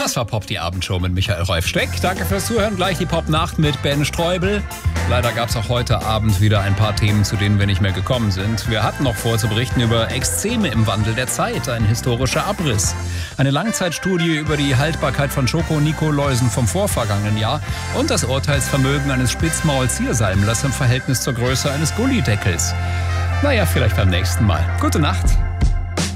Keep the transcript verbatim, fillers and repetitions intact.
Das war Pop, die Abendshow mit Michael Reufsteck. Danke fürs Zuhören. Gleich die Pop-Nacht mit Ben Streubel. Leider gab es auch heute Abend wieder ein paar Themen, zu denen wir nicht mehr gekommen sind. Wir hatten noch vor zu berichten über Extreme im Wandel der Zeit, ein historischer Abriss. Eine Langzeitstudie über die Haltbarkeit von Schoko-Nikoläusen vom vorvergangenen Jahr und das Urteilsvermögen eines Spitzmaul-Ziersalmlers im Verhältnis zur Größe eines Gullideckels. Naja, vielleicht beim nächsten Mal. Gute Nacht.